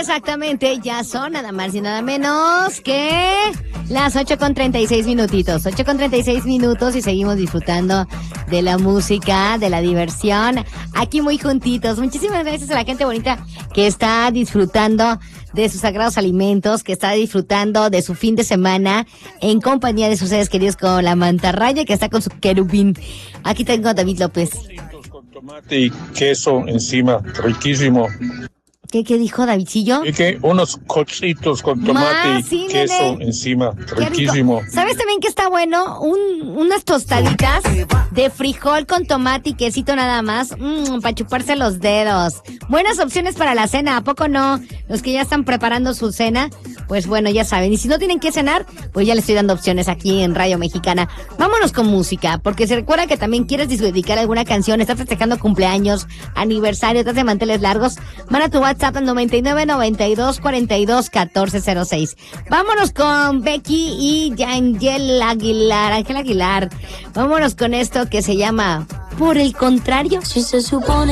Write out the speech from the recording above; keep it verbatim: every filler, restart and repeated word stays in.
Exactamente, ya son nada más y nada menos que las ocho con treinta y seis minutitos. ocho con treinta y seis minutos y seguimos disfrutando de la música, de la diversión, aquí muy juntitos. Muchísimas gracias a la gente bonita que está disfrutando de sus sagrados alimentos, que está disfrutando de su fin de semana en compañía de sus seres queridos con la mantarraya, que está con su querubín. Aquí tengo a David López. Con tomate y queso encima, riquísimo. ¿Qué, qué dijo Davidcillo? Y que unos cochitos con tomate Ma, y sí, queso nene. encima, Qué riquísimo. rico. ¿Sabes también que está bueno? Un, unas tostaditas de frijol con tomate y quesito nada más, mmm, para chuparse los dedos. Buenas opciones para la cena, ¿a poco no? Los que ya están preparando su cena, pues bueno, ya saben. Y si no tienen que cenar, pues ya les estoy dando opciones aquí en Radio Mexicana. Vámonos con música, porque se recuerda que también quieres dedicar alguna canción, estás festejando cumpleaños, aniversario, estás de manteles largos, manda tu WhatsApp al noventa y nueve, noventa y dos, cuarenta y dos, catorce cero seis. Vámonos con Becky y Ángel Aguilar, Ángel Aguilar. Vámonos con esto que se llama Por el Contrario. Si se supone